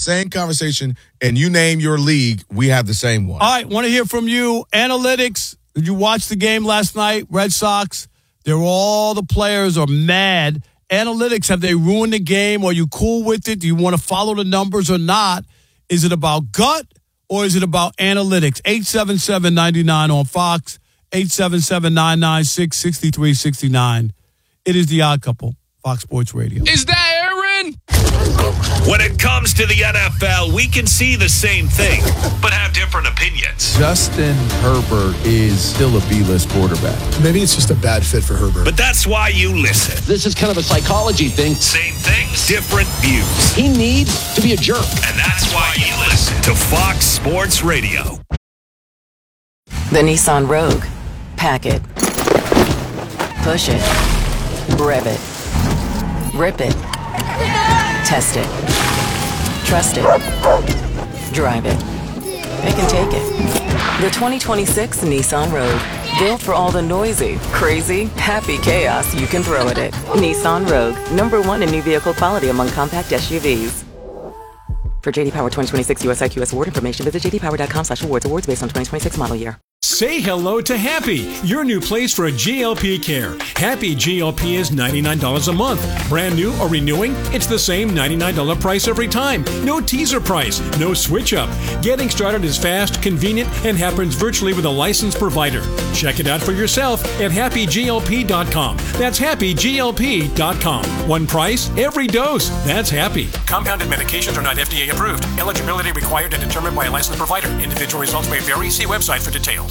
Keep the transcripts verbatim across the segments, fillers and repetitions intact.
same conversation and you name your league, we have the same one. All right, want to hear from you. Analytics. Did you watch the game last night? Red Sox. They're all the players are mad. Analytics, have they ruined the game? Are you cool with it? Do you want to follow the numbers or not? Is it about gut or is it about analytics? eight seven seven, nine nine on Fox. eight seven seven, nine nine six, six three six nine. It is The Odd Couple, Fox Sports Radio. Is that Aaron? When it comes to the N F L, we can see the same thing, but have different opinions. Justin Herbert is still a B-list quarterback. Maybe it's just a bad fit for Herbert. But that's why you listen. This is kind of a psychology thing. Same things, different views. He needs to be a jerk. And that's why you listen to Fox Sports Radio. The Nissan Rogue. Pack it. Push it. Rev it. Rip it. Test it. Trust it. Drive it. It can take it. The twenty twenty-six Nissan Rogue. Built for all the noisy, crazy, happy chaos you can throw at it. Nissan Rogue. Number one in new vehicle quality among compact S U Vs. For J D Power twenty twenty-six U S I Q S award information, visit j d power dot com slash awards. Awards based on twenty twenty-six model year. Say hello to Happy, your new place for a G L P care. Happy G L P is ninety-nine dollars a month. Brand new or renewing, it's the same ninety-nine dollars price every time. No teaser price, no switch up. Getting started is fast, convenient, and happens virtually with a licensed provider. Check it out for yourself at happy G L P dot com. That's happy G L P dot com. One price, every dose. That's Happy. Compounded medications are not F D A approved. Eligibility required and determined by a licensed provider. Individual results may vary. See website for details.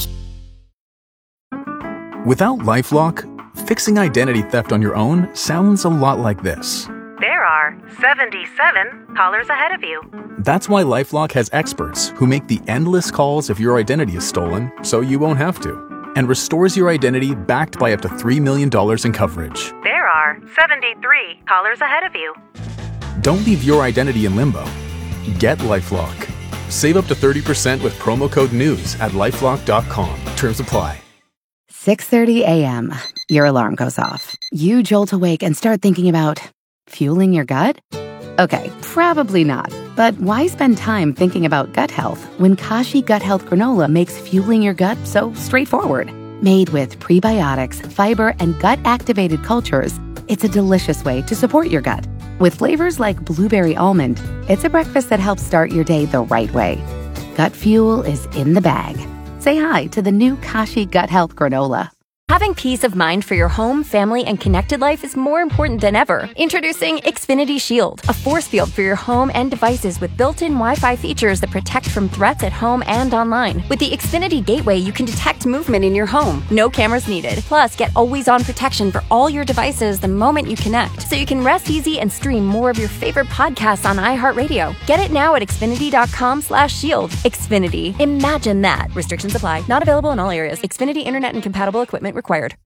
Without LifeLock, fixing identity theft on your own sounds a lot like this. There are seventy-seven callers ahead of you. That's why LifeLock has experts who make the endless calls if your identity is stolen, so you won't have to, and restores your identity backed by up to three million dollars in coverage. There are seventy-three callers ahead of you. Don't leave your identity in limbo. Get LifeLock. Save up to thirty percent with promo code NEWS at lifelock dot com. Terms apply. six thirty a.m. Your alarm goes off. You jolt awake and start thinking about fueling your gut? Okay, probably not. But why spend time thinking about gut health when Kashi Gut Health Granola makes fueling your gut so straightforward? Made with prebiotics, fiber, and gut-activated cultures, it's a delicious way to support your gut. With flavors like blueberry almond, it's a breakfast that helps start your day the right way. Gut fuel is in the bag. Say hi to the new Kashi Gut Health Granola. Having peace of mind for your home, family, and connected life is more important than ever. Introducing Xfinity Shield, a force field for your home and devices with built-in Wi-Fi features that protect from threats at home and online. With the Xfinity Gateway, you can detect movement in your home. No cameras needed. Plus, get always-on protection for all your devices the moment you connect, so you can rest easy and stream more of your favorite podcasts on iHeartRadio. Get it now at xfinity dot com slash shield. Xfinity. Imagine that. Restrictions apply. Not available in all areas. Xfinity Internet and compatible equipment required.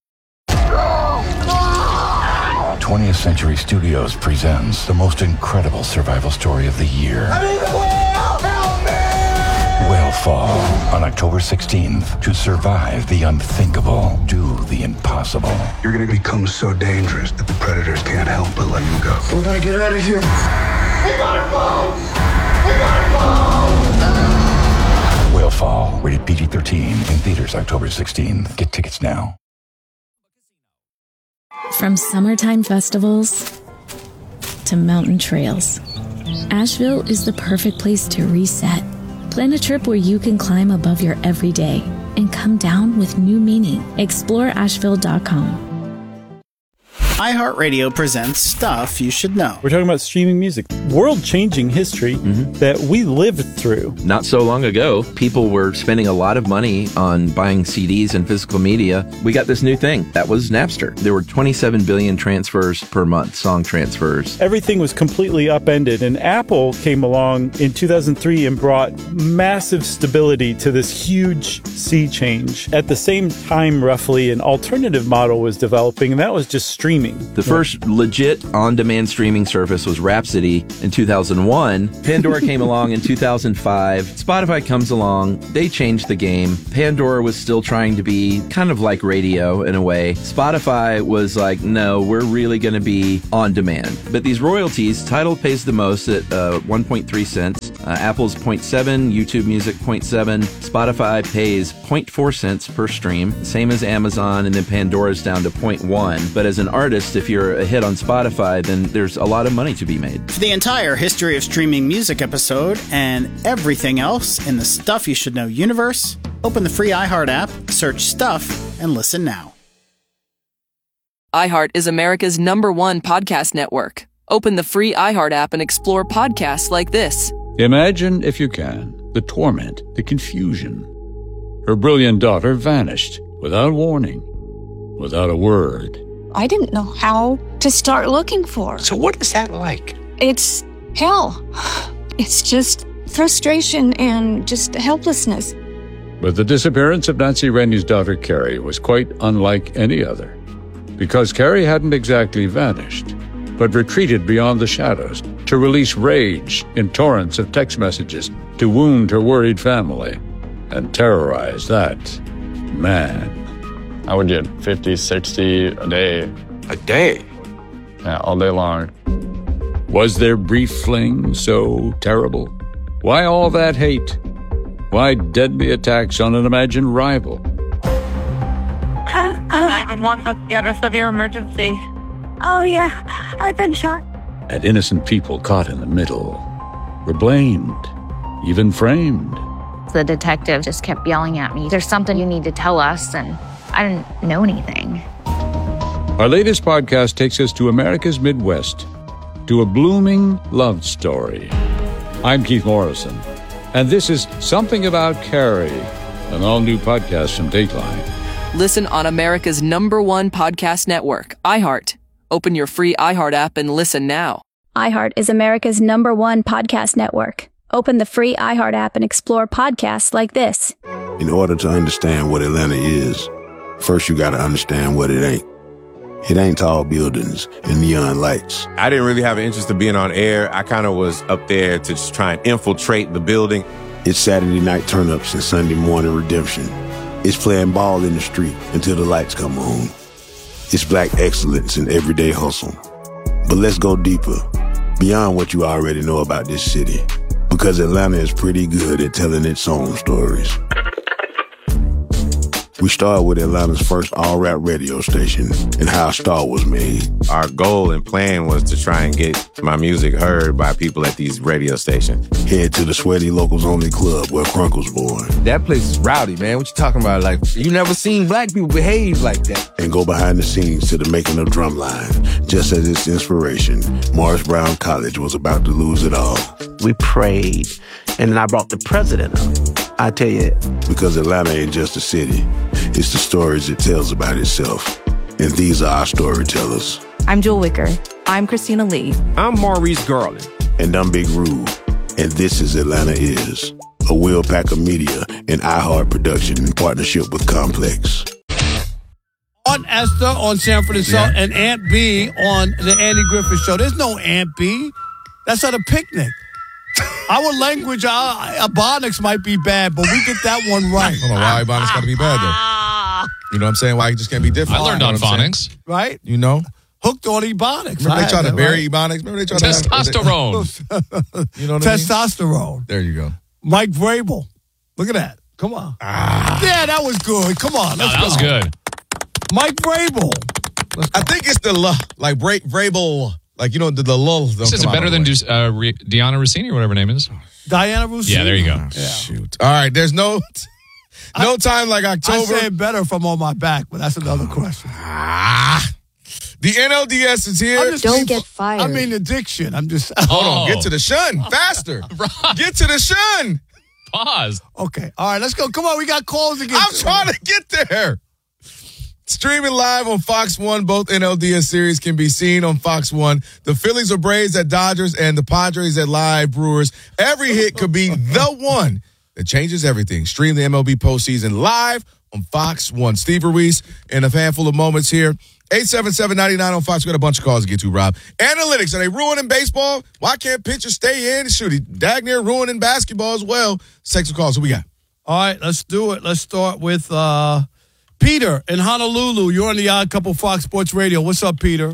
twentieth Century Studios presents the most incredible survival story of the year. I'm in the whale! Help me! Whalefall on October sixteenth. To survive the unthinkable, do the impossible. You're gonna become so dangerous that the predators can't help but let you go. We're gonna get out of here. We gotta go! We gotta go! Whalefall, rated P G thirteen, in theaters October sixteenth. Get tickets now. From summertime festivals to mountain trails, Asheville is the perfect place to reset. Plan a trip where you can climb above your everyday and come down with new meaning. Explore asheville dot com. iHeartRadio presents Stuff You Should Know. We're talking about streaming music, world-changing history mm-hmm. that we lived through. Not so long ago, people were spending a lot of money on buying C Ds and physical media. We got this new thing. That was Napster. There were twenty-seven billion transfers per month, song transfers. Everything was completely upended, and Apple came along in two thousand three and brought massive stability to this huge sea change. At the same time, roughly, an alternative model was developing, and that was just streaming. streaming. The first legit on-demand streaming service was Rhapsody in two thousand one. Pandora came along in two thousand five. Spotify comes along. They changed the game. Pandora was still trying to be kind of like radio in a way. Spotify was like, no, we're really going to be on demand. But these royalties, Tidal pays the most at uh, one point three cents. Uh, Apple's zero point seven, YouTube Music zero point seven. Spotify pays zero point four cents per stream, same as Amazon, and then Pandora's down to zero point one. But as an artist, if you're a hit on Spotify, then there's a lot of money to be made. For the entire History of Streaming Music episode and everything else in the Stuff You Should Know universe, open the free iHeart app, search Stuff, and listen now. iHeart is America's number one podcast network. Open the free iHeart app and explore podcasts like this. Imagine, if you can, the torment, the confusion. Her brilliant daughter vanished without warning, without a word. I didn't know how to start looking for her. So what is that like? It's hell. It's just frustration and just helplessness. But the disappearance of Nancy Rennie's daughter, Carrie, was quite unlike any other. Because Carrie hadn't exactly vanished, but retreated beyond the shadows to release rage in torrents of text messages to wound her worried family and terrorize that man. I would get fifty, sixty a day. A day? Yeah, all day long. Was their brief fling so terrible? Why all that hate? Why deadly attacks on an imagined rival? nine one one, what's the address of your emergency? Oh, yeah, I've been shot. And innocent people caught in the middle were blamed, even framed. The detective just kept yelling at me, "There's something you need to tell us," and I didn't know anything. Our latest podcast takes us to America's Midwest, to a blooming love story. I'm Keith Morrison, and this is Something About Carrie, an all-new podcast from Dateline. Listen on America's number one podcast network, iHeart. Open your free iHeart app and listen now. iHeart is America's number one podcast network. Open the free iHeart app and explore podcasts like this. In order to understand what Atlanta is, first you gotta understand what it ain't. It ain't tall buildings and neon lights. I didn't really have an interest in being on air. I kind of was up there to just try and infiltrate the building. It's Saturday night turn-ups and Sunday morning redemption. It's playing ball in the street until the lights come on. It's black excellence in everyday hustle. But let's go deeper, beyond what you already know about this city. Because Atlanta is pretty good at telling its own stories. We started with Atlanta's first all-rap radio station and how a star was made. Our goal and plan was to try and get my music heard by people at these radio stations. Head to the Sweaty Locals Only Club where Crunk was born. That place is rowdy, man. What you talking about? Like, you never seen black people behave like that. And go behind the scenes to the making of Drumline. Just as its inspiration, Morris Brown College was about to lose it all. We prayed, and then I brought the president up. I tell you. Because Atlanta ain't just a city. It's the stories it tells about itself. And these are our storytellers. I'm Jewel Wicker. I'm Christina Lee. I'm Maurice Garland. And I'm Big Rube. And this is Atlanta Is, a Will Packer Media and iHeart production in partnership with Complex. Aunt Esther on Sanford and Son, yeah. and Aunt B on the Andy Griffith Show. There's no Aunt B. That's at a picnic. Our language, our Ebonics might be bad, but we get that one right. I don't know why Ebonics got to be bad, though. You know what I'm saying? Why it just can't be different. I learned on phonics. Right? You know? Hooked on Ebonics. Remember they tried to bury right? Ebonics? Remember they tried Testosterone. to... you know what I mean? Testosterone. There you go. Mike Vrabel. Look at that. Come on. Ah. Yeah, that was good. Come on. No, let's that go. was good. Mike Vrabel. I think it's the L, like Bra- Vrabel. Like, you know, the, the lull. This is better than Du- uh, Re- Deanna Rossini or whatever her name is. Diana Rossini. Yeah, there you go. Oh, yeah. Shoot. All right, there's no no I, time like October. I say it better if I'm on my back, but that's another question. Ah. The N L D S is here. Just, Don't get fired. I mean addiction. I'm just... Hold oh. on. Get to the shun. Faster. Get to the shun. Pause. Okay. All right, let's go. Come on, we got calls again. I'm trying to get there. Streaming live on Fox one, both N L D S series can be seen on Fox one. The Phillies or Braves at Dodgers and the Padres at Live Brewers. Every hit could be the one that changes everything. Stream the M L B postseason live on Fox one. Steve Ruiz in a handful of moments here. eight seven seven, nine nine on Fox. We got a bunch of calls to get to, Rob. Analytics, are they ruining baseball? Why can't pitchers stay in? Shoot, he dag near ruining basketball as well. Let's take some calls. What we got? All right, let's do it. Let's start with uh, Peter in Honolulu. You're on the Odd Couple Fox Sports Radio. What's up, Peter?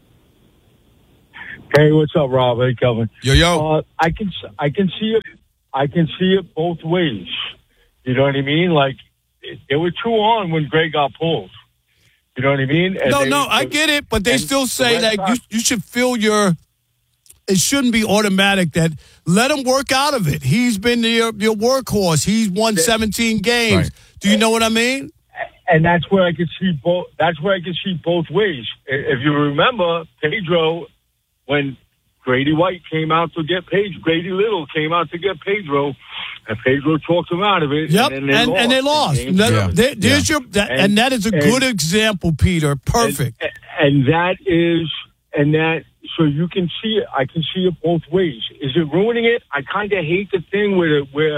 Hey, what's up, Rob? Hey, Kevin. Yo, yo. Uh, I can I can see it. I can see it both ways. You know what I mean? Like, there were two on when Gray got pulled. You know what I mean? And no, they, no, I get it, but they still say the that you, you should feel your. It shouldn't be automatic that let him work out of it. He's been your your workhorse. He's won seventeen games. Right. Do you know what I mean? And that's where I could see both. That's where I could see both ways. If you remember, Pedro, when Grady White came out to get Pedro, Grady Little came out to get Pedro, and Pedro talked him out of it. Yep, and, then they and, lost. and they lost. And That- yeah. there- there's Yeah. your that, and, And- that is a and- good example, Peter. Perfect. And, and that is, and that, so you can see it. I can see it both ways. Is it ruining it? I kind of hate the thing where where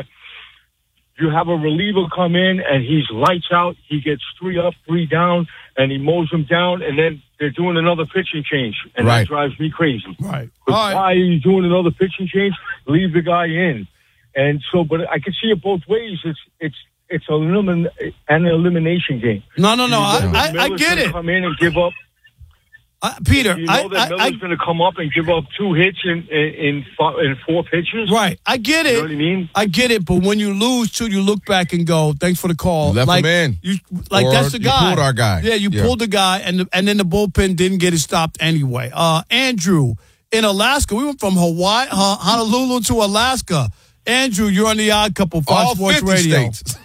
you have a reliever come in and he's lights out. He gets three up, three down, and he mows them down, and then they're doing another pitching change, and Right. that drives me crazy. Right. Why are you doing another pitching change? Leave the guy in. And so, but I can see it both ways. It's it's it's a elimin, an elimination game. No, no, no. I, You know that I, I Miller's get gonna it. Come in and give up. Uh, Peter, You know I, that I, Miller's I, going to come up and give up two hits in in in, four, in four pitches. Right. I get it. You know what I mean? I get it. But when you lose, too, you look back and go, thanks for the call. Left like, him in. You, like, Or that's the you guy. pulled our guy. Yeah, you Yeah. pulled the guy, and the, and then the bullpen didn't get it stopped anyway. Uh, Andrew, in Alaska, we went from Hawaii, uh, Honolulu to Alaska. Andrew, you're on the Odd Couple, Fox All Sports fifty Radio. states.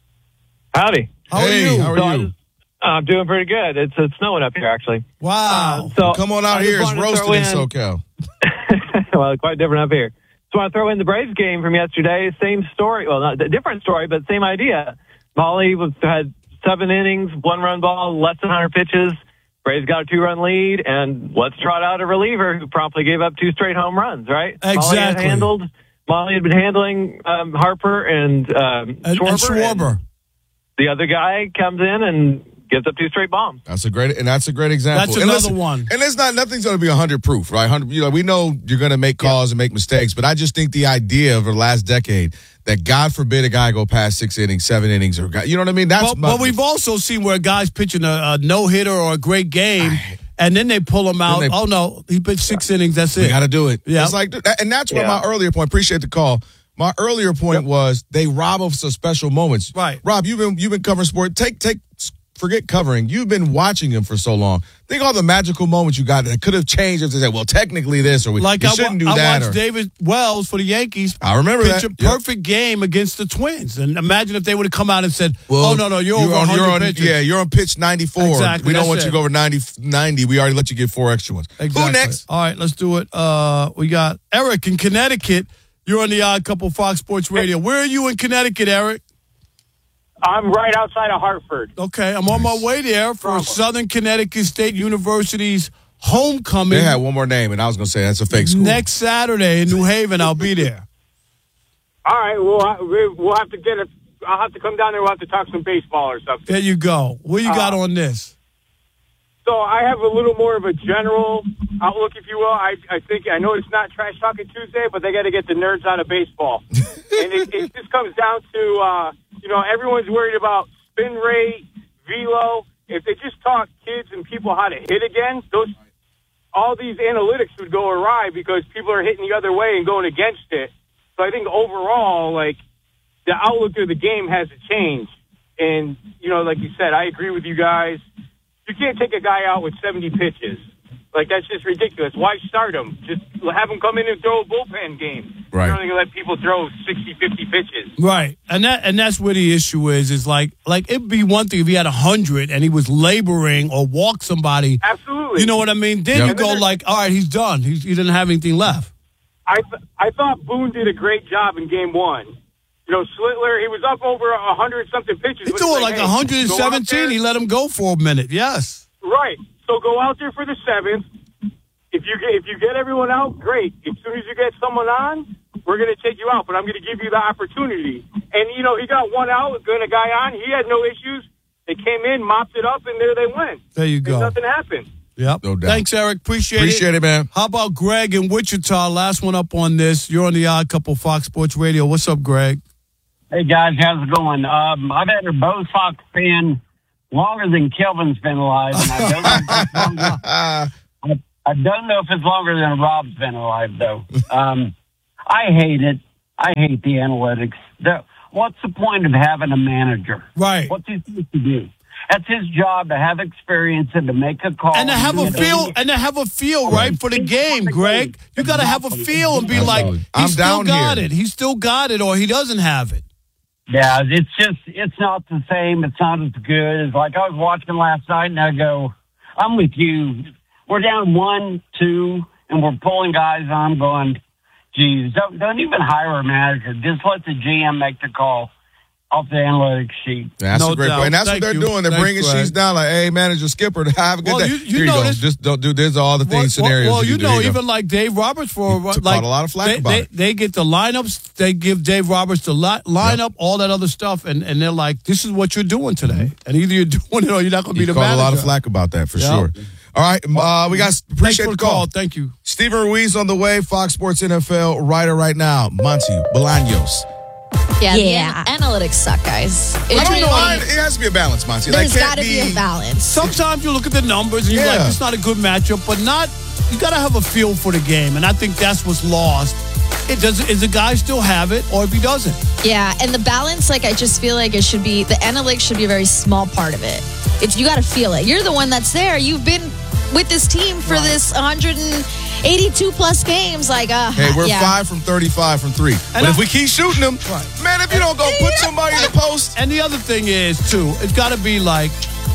Howdy. How are Hey, you? how are So I you? just- I'm doing pretty good. It's it's snowing up here, actually. Wow. So Come on out I just here. It's wanted to roasted throw in in- SoCal. Well, quite different up here. So I want to throw in the Braves game from yesterday. Same story. Well, not different story, but same idea. Molly was had seven innings, one run ball, less than one hundred pitches. Braves got a two run lead, and let's trot out a reliever who promptly gave up two straight home runs. Right? Molly had Exactly. handled. Molly had been handling um, Harper and um, And, Schwarber. and Schwarber. and the other guy comes in and gives up two straight bombs. That's a great, and that's a great example. That's And another listen, one. And it's not, nothing's going to be one hundred proof, right? one hundred, you know, we know you're going to make calls and make mistakes, but I just think the idea over the last decade that God forbid a guy go past six innings, seven innings, or you know what I mean? That's Well, my- but we've also seen where a guy's pitching a, a no hitter or a great game, and then they pull him out. they- oh no, he pitched six innings. That's we it. got to do it. Yeah. It's like, and that's where Yeah. my earlier point. Appreciate the call. My earlier point was they rob us of special moments. Right. Rob, you've been you've been covering sport. Take take forget covering. You've been watching him for so long. Think all the magical moments you got that could have changed if they said, well, technically this or we, Like you I, wa- shouldn't do I that. watched Or, David Wells for the Yankees. I remember pitch that. a Yep. perfect game against the Twins, and imagine if they would have come out and said, Well, "Oh no, no, you're, over on, one hundred you're on, pitches." yeah, you're on pitch ninety-four. Exactly, We don't that's want you it. to go over ninety, ninety. We already let you get four extra ones. Exactly. Who next? All right, let's do it. Uh, we got Eric in Connecticut. You're on the Odd Couple Fox Sports Radio. Where are you in Connecticut, Eric? I'm right outside of Hartford. Okay, I'm on my way there for Southern Connecticut State University's homecoming. They had one more name, and I was going to say that's a fake school. Next Saturday in New Haven, I'll be there. All right, well, I- we- we'll have to get it. I'll have to come down there. We'll have to talk some baseball or something. There you go. What you got Uh, on this? So I have a little more of a general outlook, if you will. I, I think I know it's not Trash Talking Tuesday, but they got to get the nerds out of baseball. And it, it just comes down to, uh, you know, everyone's worried about spin rate, velo. If they just taught kids and people how to hit again, those all these analytics would go awry because people are hitting the other way and going against it. So I think overall, like, the outlook of the game has to change. And, you know, like you said, I agree with you guys. You can't take a guy out with seventy pitches. Like, that's just ridiculous. Why start him? Just have him come in and throw a bullpen game. Right. You're only going to let people throw sixty, fifty pitches. Right, and that and that's where the issue is. Is like like it'd be one thing if he had a hundred and he was laboring or walked somebody. Absolutely. You know what I mean? Then Yep. you go like, all right, he's done. He's, he didn't have anything left. I th- I thought Boone did a great job in game one. You know, Schlittler, he was up over a hundred something pitches. He but threw it's it like hey, one hundred go out seventeen. there. He let him go for a minute. Yes. Right. So go out there for the seventh. If you get if you get everyone out, great. As soon as you get someone on, we're going to take you out. But I'm going to give you the opportunity. And you know, he got one out, got a guy on. He had no issues. They came in, mopped it up, and there they went. There you go. And nothing happened. Yep. No doubt. Thanks, Eric. Appreciate, Appreciate it, man. How about Greg in Wichita? Last one up on this. You're on the Odd Couple Fox Sports Radio. What's up, Greg? Hey, guys. How's it going? Um, I've had a Bo Fox fan longer than Kelvin's been alive. And I don't know if it's longer, I, I don't know if it's longer than Rob's been alive, though. Um, I hate it. I hate the analytics. The, what's the point of having a manager? Right. What's he supposed to do? That's his job, to have experience and to make a call. And to have a feel, and to have a feel, right, for the game, Greg. You got to have a feel and be like, he I'm still down got here. it. He still got it, or he doesn't have it. Yeah, it's just, it's not the same. It's not as good. It's like I was watching last night and I go, I'm with you. We're down one, two, and we're pulling guys on going, geez, don't, don't even hire a manager. Just let the G M make the call off the analytics sheet. That's No a great doubt. point. And that's Thank what they're you. doing. They're Thanks, bringing Greg. sheets down like, hey, manager, skipper, have a good Well, day. you- you Here you know go. this- Just don't do this. All the things, Well, scenarios. well, you, you do. know, Here you go. even like Dave Roberts for took- like caught a lot of flack they, about they, it. they get the lineups. They give Dave Roberts the li- lineup, all that other stuff, and, and they're like, "This is what you're doing today," and either you're doing it or you're not going to be He the caught manager. a lot of flack about that for Yeah. sure. All right, uh, we got appreciate for the the call. call. Thank you, Stephen Ruiz on the way. Fox Sports N F L writer right now. Monty Bolaños. Yeah, Yeah. the an- analytics suck, guys. I It don't really- know. I- It has to be a balance, Monty. There's Like, can't got to be a balance. Sometimes you look at the numbers and you're Yeah. like, "It's not a good matchup," but not. You got to have a feel for the game, and I think that's what's lost. It does. Is the guy still have it, or if he doesn't? Yeah, and the balance, like I just feel like it should be, the analytics should be a very small part of it. It's you got to feel it. You're the one that's there. You've been with this team for this one hundred eighty-two plus games. Like, uh, Hey, we're yeah. five from thirty-five from three. but I- if we keep shooting them, man, if you don't go put somebody in the post. And the other thing is too, it's got to be like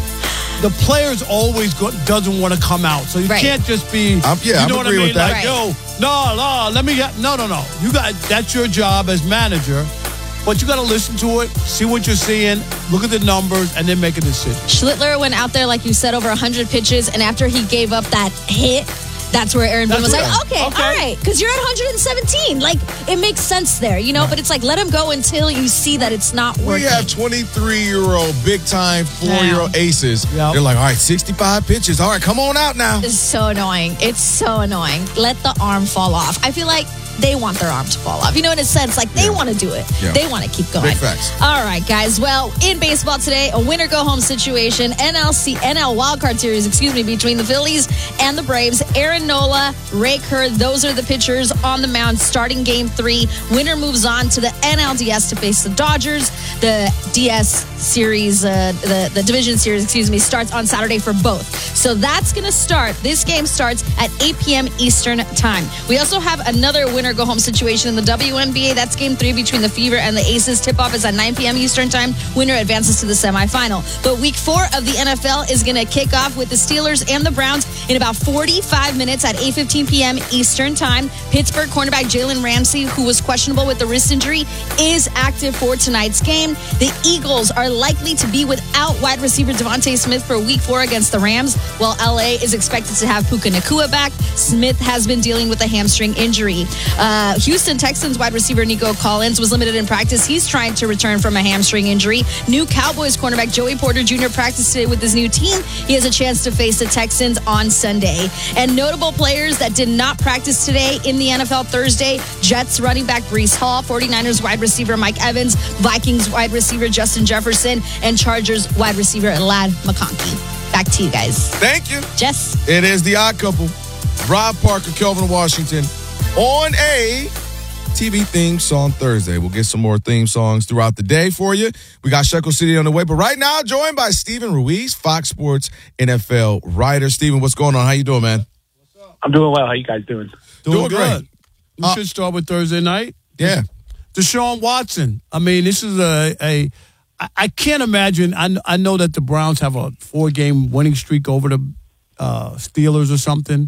the players always go, doesn't want to come out, so you Right. can't just be. I'm- yeah, you I'm know what I agree mean? with that. Like, yo, no, no, let me get no, no, no. You got that's your job as manager, but you got to listen to it, see what you're seeing, look at the numbers, and then make a decision. Schlittler went out there, like you said, over one hundred pitches, and after he gave up that hit, that's where Aaron Boone was That's like, it. okay, Okay. all right, because you're at one hundred seventeen. Like, it makes sense there, you know, but it's like, let him go until you see that it's not We working. have twenty-three-year-old big-time four-year-old aces. They're like, all right, sixty-five pitches. All right, come on out now. It's so annoying. It's so annoying. Let the arm fall off. I feel like they want their arm to fall off. You know, in a sense, like they want to do it. Yeah. They want to keep going. Big facts. All right, guys. Well, in baseball today, a winner go home situation. N L C N L wildcard series, excuse me, between the Phillies and the Braves. Aaron Nola, Ray Kerr, those are the pitchers on the mound starting game three. Winner moves on to the N L D S to face the Dodgers. The D S series, uh, the, the division series, excuse me, starts on Saturday for both. So that's going to start. This game starts at eight p.m. Eastern time. We also have another winner go home situation in the W N B A. That's game three between the Fever and the Aces. Tip-off is at nine p.m. Eastern time. Winner advances to the semifinal. But week four of the N F L is going to kick off with the Steelers and the Browns in about forty-five minutes at eight fifteen p.m. Eastern time. Pittsburgh cornerback Jalen Ramsey, who was questionable with the wrist injury, is active for tonight's game. The Eagles are likely to be without wide receiver Devontae Smith for week four against the Rams, while L A is expected to have Puka Nacua back. Smith has been dealing with a hamstring injury. Uh, Houston Texans wide receiver Nico Collins was limited in practice. He's trying to return from a hamstring injury. New Cowboys cornerback Joey Porter Junior practiced today with his new team. He has a chance to face the Texans on Sunday. And notable players that did not practice today in the N F L Thursday: Jets running back Breece Hall, forty-niners wide receiver Mike Evans, Vikings wide receiver Justin Jefferson, and Chargers wide receiver Ladd McConkey. Back to you guys. Thank you. Jess. It is the Odd Couple. Rob Parker, Kelvin Washington on a T V theme song Thursday. We'll get some more theme songs throughout the day for you. We got Shekel City on the way, but right now joined by Stephen Ruiz, Fox Sports N F L writer. Stephen, what's going on? How you doing, man? I'm doing well. How you guys doing? Doing, Doing good. great. We Uh, should start with Thursday night. Yeah. Deshaun Watson. I mean, this is a, a I, I can't imagine. I, kn- I know that the Browns have a four game winning streak over the uh, Steelers or something.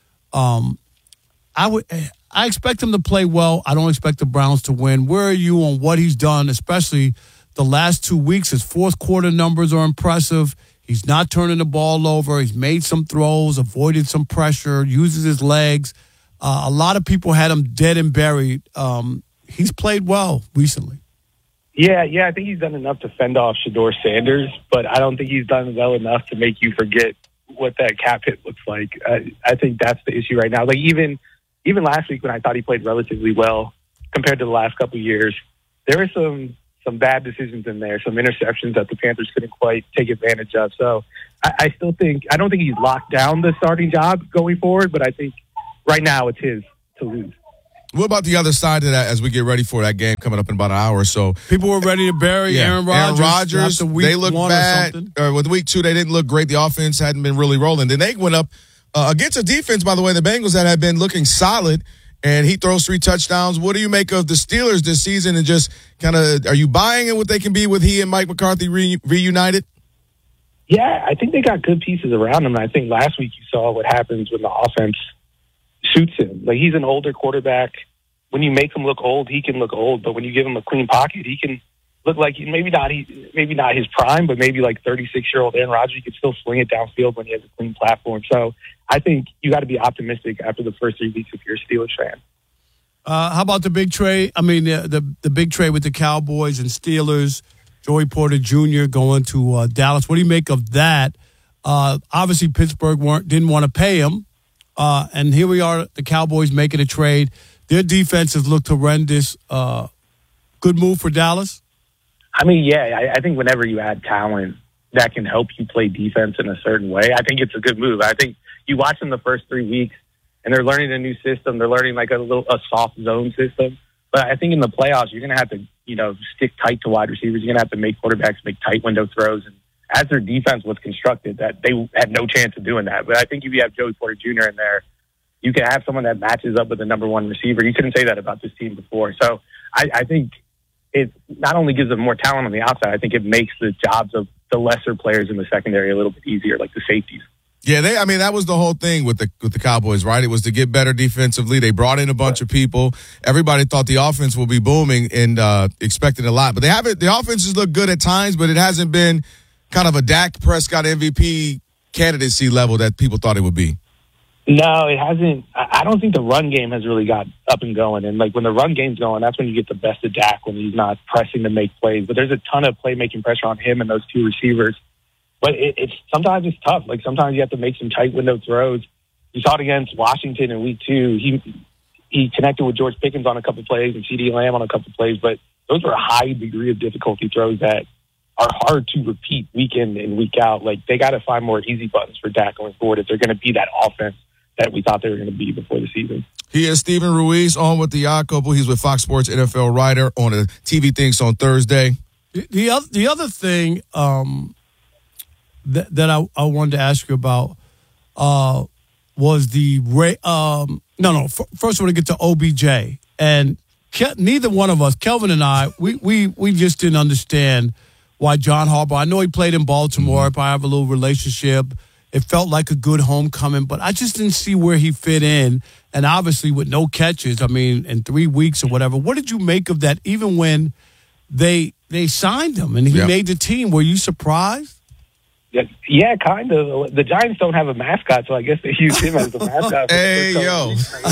Um, I would. I expect him to play well. I don't expect the Browns to win. Where are you on what he's done, especially the last two weeks? His fourth quarter numbers are impressive. He's not turning the ball over. He's made some throws, avoided some pressure, uses his legs. Uh, a lot of people had him dead and buried. Um, he's played well recently. Yeah, yeah, I think he's done enough to fend off Shedeur Sanders, but I don't think he's done well enough to make you forget what that cap hit looks like. I, I think that's the issue right now. Like even even last week when I thought he played relatively well compared to the last couple of years, there were some some bad decisions in there, some interceptions that the Panthers couldn't quite take advantage of. So I, I still think I don't think he's locked down the starting job going forward, but I think right now it's his to lose. What about the other side of that as we get ready for that game coming up in about an hour or so? People were ready to bury Yeah. Aaron Rodgers. Aaron Rodgers, after week they look one or bad. something. Or with week two, they didn't look great. The offense hadn't been really rolling. Then they went up uh, against a defense, by the way, the Bengals that had been looking solid, and he throws three touchdowns. What do you make of the Steelers this season? And just kind of, are you buying in what they can be with he and Mike McCarthy re- reunited? Yeah, I think they got good pieces around him. And I think last week you saw what happens when the offense suits him. Like he's an older quarterback. When you make him look old, he can look old. But when you give him a clean pocket, he can look like maybe not he, maybe not his prime, but maybe like thirty-six-year-old Aaron Rodgers. He can still swing it downfield when he has a clean platform. So I think you got to be optimistic after the first three weeks if you're a Steelers fan. Uh, how about the big trade? I mean, the, the the big trade with the Cowboys and Steelers. Joey Porter Junior going to uh, Dallas. What do you make of that? Uh, obviously, Pittsburgh weren't didn't want to pay him, uh, and here we are, the Cowboys making a trade. Their defense has looked horrendous. Uh, good move for Dallas? I mean, yeah, I, I think whenever you add talent that can help you play defense in a certain way, I think it's a good move. I think you watch them the first three weeks, and they're learning a new system. They're learning like a little a soft zone system. But I think in the playoffs, you're going to have to, you know, stick tight to wide receivers. You're going to have to make quarterbacks make tight window throws. And as their defense was constructed, that they had no chance of doing that. But I think if you have Joey Porter Junior in there, you can have someone that matches up with the number one receiver. You couldn't say that about this team before. So I, I think it not only gives them more talent on the outside, I think it makes the jobs of the lesser players in the secondary a little bit easier, like the safeties. Yeah, they. I mean, that was the whole thing with the with the Cowboys, right? It was to get better defensively. They brought in a bunch of people. Everybody thought the offense would be booming and uh, expected a lot. But they haven't. The offenses look good at times, but it hasn't been kind of a Dak Prescott M V P candidacy level that people thought it would be. No, it hasn't. I don't think the run game has really got up and going. And like when the run game's going, that's when you get the best of Dak, when he's not pressing to make plays. But there's a ton of playmaking pressure on him and those two receivers. But it, it's sometimes it's tough. Like sometimes you have to make some tight window throws. You saw it against Washington in week two. He he connected with George Pickens on a couple plays and CeeDee Lamb on a couple plays. But those are a high degree of difficulty throws that are hard to repeat week in and week out. Like they got to find more easy buttons for Dak going forward if they're going to be that offense that we thought they were going to be before the season. He is Stephen Ruiz on with the Odd Couple. He's with Fox Sports N F L writer on the T V Things on Thursday. The, the other the other thing um, that that I, I wanted to ask you about uh, was the um, no no f- first I want to get to O B J, and Ke- neither one of us, Kelvin and I, we we we just didn't understand why John Harbaugh. I know he played in Baltimore, but I have a little relationship. It felt like a good homecoming, but I just didn't see where he fit in. And obviously with no catches, I mean, in three weeks or whatever. What did you make of that even when they they signed him and he Yeah. made the team? Were you surprised? Yeah, yeah, kind of. The Giants don't have a mascot, so I guess they use him as the mascot. Hey, yo.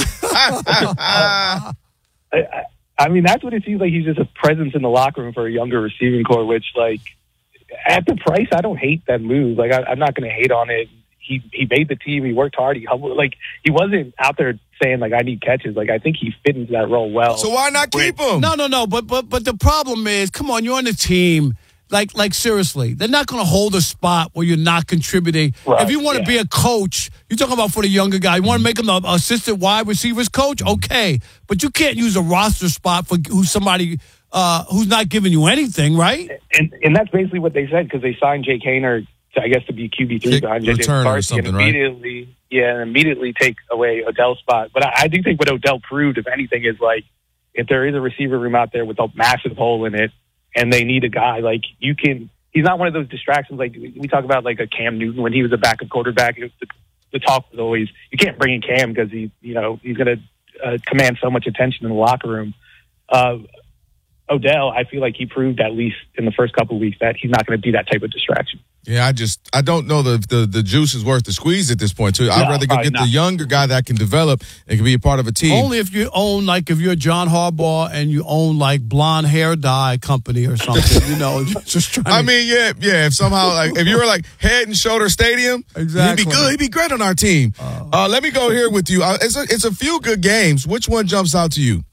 I, I, I mean, that's what it seems like. He's just a presence in the locker room for a younger receiving core, which, like, at the price, I don't hate that move. Like, I, I'm not going to hate on it. He he made the team. He worked hard. He humbled, like he wasn't out there saying like I need catches. Like I think he fit into that role well. So why not keep him? No, no, no. But but but the problem is, come on, you're on the team. Like like seriously, they're not going to hold a spot where you're not contributing. Right, if you want to yeah. be a coach, you're talking about for the younger guy. You want to make him the assistant wide receivers coach, okay? But you can't use a roster spot for who's somebody uh, who's not giving you anything, right? And and that's basically what they said because they signed Jake Hayner, to, I guess, to be Q B three behind J J return or McCarthy, something, and right? immediately, yeah, and immediately take away Odell's spot. But I, I do think what Odell proved, if anything, is like if there is a receiver room out there with a massive hole in it, and they need a guy like you can. He's not one of those distractions like we talk about, like a Cam Newton when he was a backup quarterback. It was the, the talk was always you can't bring in Cam because he, you know, he's going to uh, command so much attention in the locker room. Uh, Odell, I feel like he proved at least in the first couple of weeks that he's not going to be that type of distraction. Yeah, I just I don't know the the, the juice is worth the squeeze at this point too. I'd No, rather go probably get not. the younger guy that can develop and can be a part of a team. Only if you own, like, if you're John Harbaugh and you own, like, blonde hair dye company or something, you know, just trying I to, mean, yeah, yeah. If somehow, like, if you were like Head and Shoulder Stadium, Exactly. he'd be good. He'd be great on our team. Uh, let me go here with you. Uh, it's a it's a few good games. Which one jumps out to you?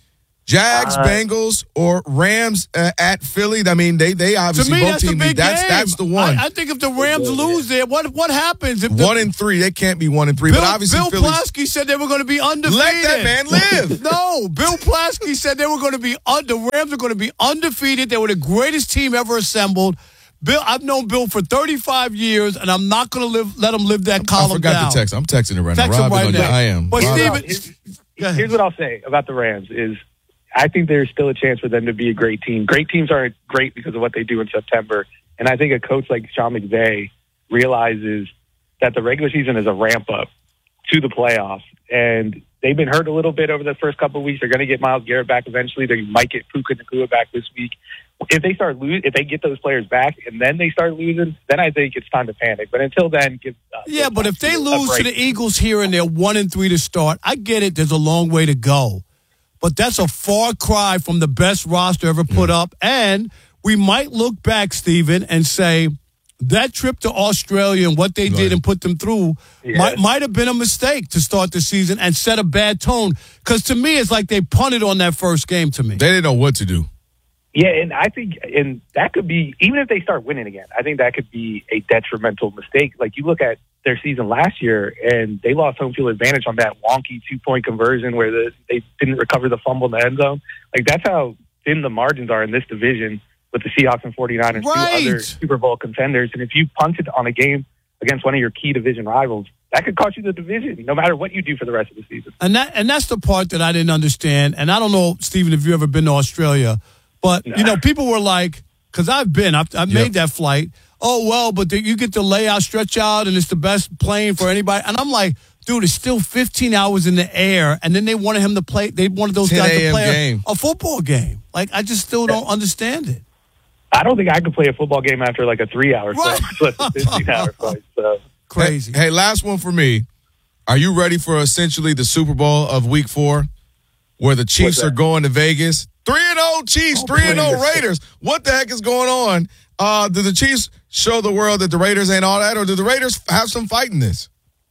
Jags, Uh, Bengals, or Rams uh, at Philly? I mean, they they to obviously me, both that's a teams. big That's game. that's the one. I, I think if the Rams lose there, what what happens? If the, one and three. They can't be one and three. Bill, but obviously, Bill Philly's, Plaschke said they were going to be undefeated. let that man live. No, Bill Plaschke said they were going to be un- the Rams are going to be undefeated. They were the greatest team ever assembled. Bill, I've known Bill for thirty-five years, and I'm not going to live let him live that I column forgot down. to text. I'm texting it right Text now. him Rob right is on now. you. I am. But Rob- Steven, Here's, here's what I'll say about the Rams is I think there's still a chance for them to be a great team. Great teams aren't great because of what they do in September. And I think a coach like Sean McVay realizes that the regular season is a ramp up to the playoffs. And they've been hurt a little bit over the first couple of weeks. They're going to get Myles Garrett back eventually. They might get Puka Nacua back this week. If they start lose, if they get those players back and then they start losing, then I think it's time to panic. But until then, give. Uh, yeah, but if they a lose to break. the Eagles here and they're one and three to start, I get it. There's a long way to go, but that's a far cry from the best roster ever put up. And we might look back, Steven, and say that trip to Australia and what they did and put them through Yeah. might might have been a mistake to start the season and set a bad tone. Because to me, it's like they punted on that first game. To me, They didn't know what to do. Yeah, and I think, and that could be, even if they start winning again, I think that could be a detrimental mistake. Like you look at their season last year, and they lost home field advantage on that wonky two point conversion where the, they didn't recover the fumble in the end zone. Like that's how thin the margins are in this division with the Seahawks and 49ers, Right. two other Super Bowl contenders. And if you punted on a game against one of your key division rivals, that could cost you the division, no matter what you do for the rest of the season. And that and that's the part that I didn't understand. And I don't know, Steven, if you ever been to Australia, but you know, people were like, because I've been, I've, I've Yep. made that flight. Oh well, but the, you get to lay out, stretch out, and it's the best plane for anybody. And I'm like, dude, it's still fifteen hours in the air, and then they wanted him to play. They wanted those guys to ten a.m. play a, game. a football game. Like I just still don't understand it. I don't think I could play a football game after like a three-hour flight, much less a fifteen-hour flight. So. Crazy. Hey, hey, last one for me. Are you ready for essentially the Super Bowl of Week Four, where the Chiefs What's are that? going to Vegas? Three and zero Chiefs, three and zero please. Raiders. What the heck is going on? Uh, do the Chiefs show the world that the Raiders ain't all that, or do the Raiders have some fight in this?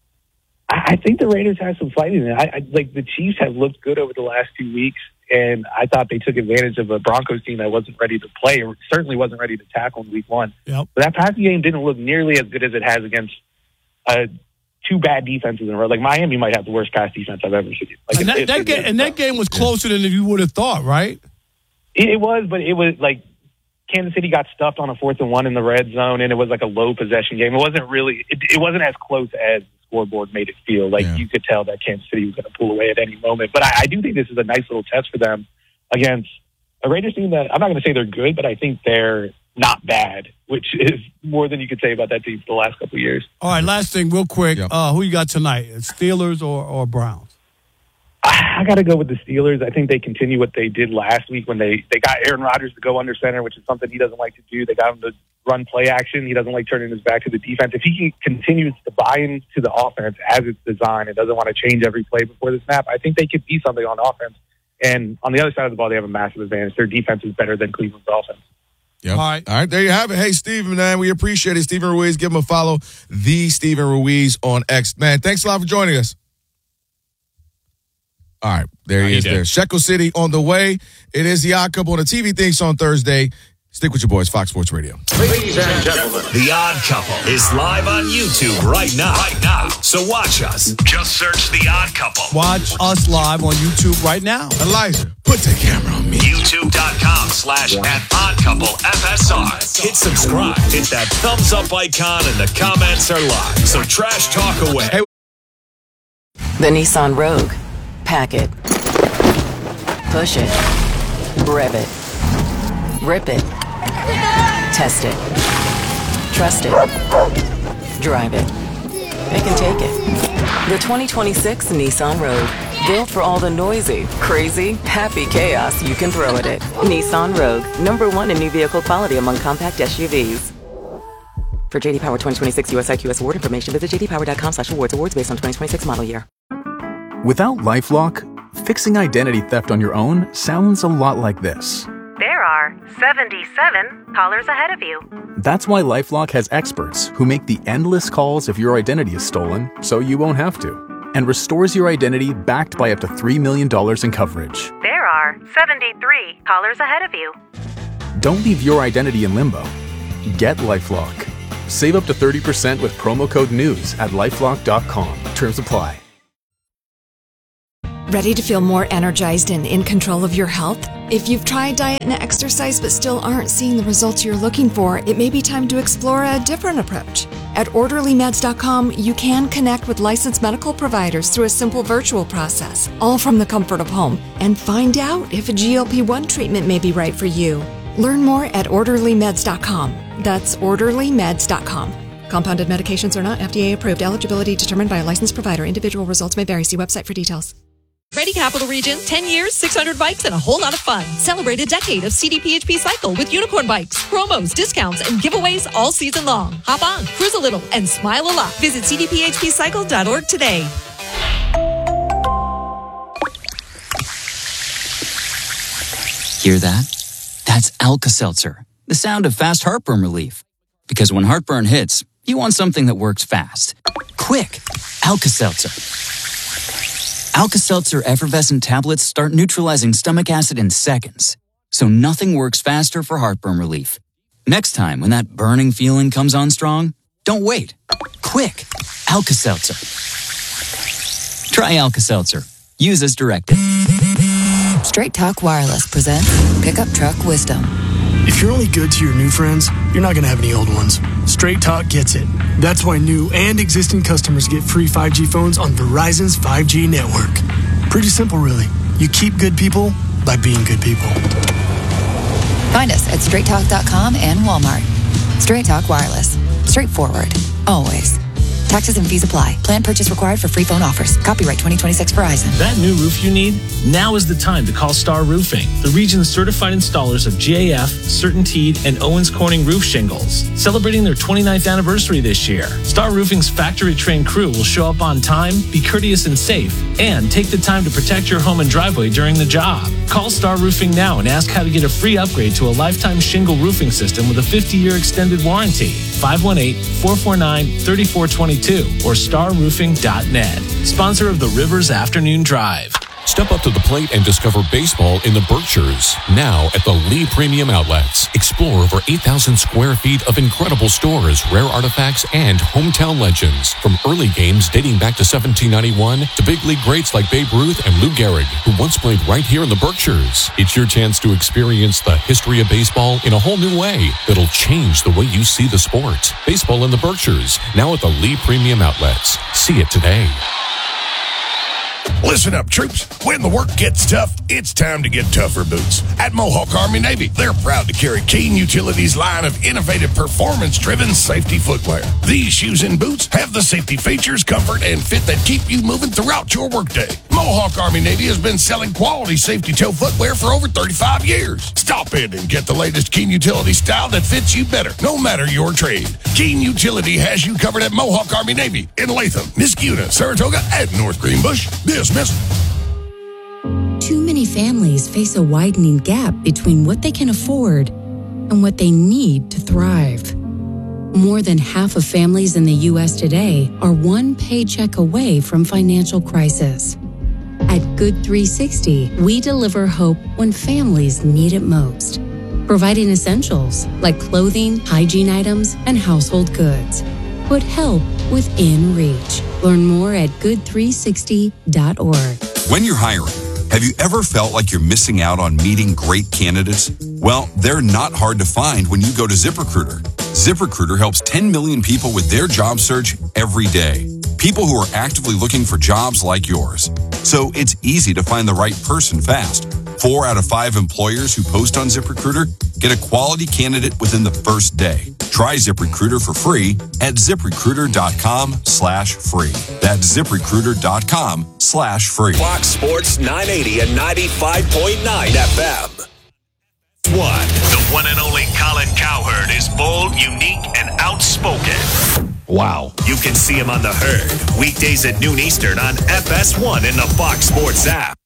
I I think the Raiders have some fight in it. I, I, like the Chiefs have looked good over the last two weeks, and I thought they took advantage of a Broncos team that wasn't ready to play, or certainly wasn't ready to tackle in Week One. Yep. But that passing game didn't look nearly as good as it has against uh, two bad defenses in a row. Like Miami might have the worst pass defense I've ever seen. Like And that, it- that it- game, and that game was closer than you would have thought, right? It, it was, but it was like Kansas City got stuffed on a fourth and one in the red zone, and it was like a low possession game. It wasn't really, it, it wasn't as close as the scoreboard made it feel. Like Yeah. you could tell that Kansas City was going to pull away at any moment. But I, I do think this is a nice little test for them against a Raiders team that I'm not going to say they're good, but I think they're not bad, which is more than you could say about that team for the last couple of years. All right, last thing, real quick. Yep. Uh, who you got tonight? Steelers or, or Browns? I got to go with the Steelers. I think they continue what they did last week when they, they got Aaron Rodgers to go under center, which is something he doesn't like to do. They got him to run play action. He doesn't like turning his back to the defense. If he continues to buy into the offense as it's designed and doesn't want to change every play before the snap, I think they could be something on offense. And on the other side of the ball, they have a massive advantage. Their defense is better than Cleveland's offense. Yep. All right. All right, there you have it. Hey, Steven, man, we appreciate it. Steven Ruiz, give him a follow. The Steven Ruiz on X. Man, thanks a lot for joining us. All right, there How he you is doing? there. Shekel City on the way. It is the Odd Couple on the T V Things on Thursday. Stick with your boys, Fox Sports Radio. Ladies and gentlemen, The Odd Couple is live on YouTube right now. Right now. So watch us. Just search The Odd Couple. Watch us live on YouTube right now. Elijah, put the camera on me. YouTube.com slash at Odd Couple F S R. Hit subscribe. Hit that thumbs up icon and the comments are live. So trash talk away. Hey. The Nissan Rogue. Pack it. Push it. Rev it. Rip it. Test it. Trust it. Drive it. It can take it. The twenty twenty-six Nissan Rogue. Built for all the noisy, crazy, happy chaos you can throw at it. Nissan Rogue. Number one in new vehicle quality among compact S U Vs. For J D Power twenty twenty-six U S I Q S award information, visit jdpower.com slash awards. Awards based on twenty twenty-six model year. Without LifeLock, fixing identity theft on your own sounds a lot like this. There are seventy-seven callers ahead of you. That's why LifeLock has experts who make the endless calls if your identity is stolen so you won't have to, and restores your identity backed by up to three million dollars in coverage. There are seventy-three callers ahead of you. Don't leave your identity in limbo. Get LifeLock. Save up to thirty percent with promo code NEWS at lifelock dot com. Terms apply. Ready to feel more energized and in control of your health? If you've tried diet and exercise but still aren't seeing the results you're looking for, it may be time to explore a different approach. At orderly meds dot com, you can connect with licensed medical providers through a simple virtual process, all from the comfort of home, and find out if a G L P one treatment may be right for you. Learn more at orderly meds dot com. That's orderly meds dot com. Compounded medications are not F D A approved. Eligibility determined by a licensed provider. Individual results may vary. See website for details. Ready Capital Region, ten years, six hundred bikes, and a whole lot of fun. Celebrate a decade of C D P H P Cycle with unicorn bikes, promos, discounts, and giveaways all season long. Hop on, cruise a little, and smile a lot. Visit c d p h p cycle dot org today. Hear that? That's Alka-Seltzer, the sound of fast heartburn relief. Because when heartburn hits, you want something that works fast. Quick, Alka-Seltzer. Alka-Seltzer effervescent tablets start neutralizing stomach acid in seconds, so nothing works faster for heartburn relief. Next time when that burning feeling comes on strong, don't wait. Quick, Alka-Seltzer. Try Alka-Seltzer. Use as directed. Straight Talk Wireless presents Pickup Truck Wisdom. If you're only good to your new friends, you're not going to have any old ones. Straight Talk gets it. That's why new and existing customers get free five G phones on Verizon's five G network. Pretty simple, really. You keep good people by being good people. Find us at straight talk dot com and Walmart. Straight Talk Wireless. Straightforward. Always. Taxes and fees apply. Plan purchase required for free phone offers. Copyright twenty twenty-six Verizon. That new roof you need? Now is the time to call Star Roofing, the region's certified installers of G A F, CertainTeed, and Owens Corning roof shingles. Celebrating their twenty-ninth anniversary this year, Star Roofing's factory-trained crew will show up on time, be courteous and safe, and take the time to protect your home and driveway during the job. Call Star Roofing now and ask how to get a free upgrade to a lifetime shingle roofing system with a fifty-year extended warranty. five one eight, four four nine, three four two two or star roofing dot net. Sponsor of the Rivers Afternoon Drive. Step up to the plate and discover baseball in the Berkshires. Now at the Lee Premium Outlets. Explore over eight thousand square feet of incredible stores, rare artifacts, and hometown legends. From early games dating back to seventeen ninety-one to big league greats like Babe Ruth and Lou Gehrig, who once played right here in the Berkshires. It's your chance to experience the history of baseball in a whole new way that'll change the way you see the sport. Baseball in the Berkshires, now at the Lee Premium Outlets. See it today. Listen up, troops. When the work gets tough, it's time to get tougher boots. At Mohawk Army Navy, they're proud to carry Keen Utilities' line of innovative performance-driven safety footwear. These shoes and boots have the safety features, comfort, and fit that keep you moving throughout your workday. Mohawk Army Navy has been selling quality safety toe footwear for over thirty-five years. Stop in and get the latest Keen Utility style that fits you better, no matter your trade. Keen Utility has you covered at Mohawk Army Navy in Latham, Niskuna, Saratoga, and North Greenbush. Dismissed. Too many families face a widening gap between what they can afford and what they need to thrive. More than half of families in the U S today are one paycheck away from financial crisis. At Good three sixty, we deliver hope when families need it most, providing essentials like clothing, hygiene items, and household goods. Put help within reach. Learn more at good three sixty dot org. When you're hiring, have you ever felt like you're missing out on meeting great candidates? Well, they're not hard to find when you go to ZipRecruiter. ZipRecruiter helps ten million people with their job search every day. People who are actively looking for jobs like yours. So it's easy to find the right person fast. Four out of five employers who post on ZipRecruiter get a quality candidate within the first day. Try ZipRecruiter for free at ZipRecruiter.com slash free. That's ZipRecruiter.com slash free. Fox Sports nine eighty and ninety-five point nine F M. One. The one and only Colin Cowherd is bold, unique, and outspoken. Wow. You can see him on The Herd, weekdays at noon Eastern on F S one in the Fox Sports app.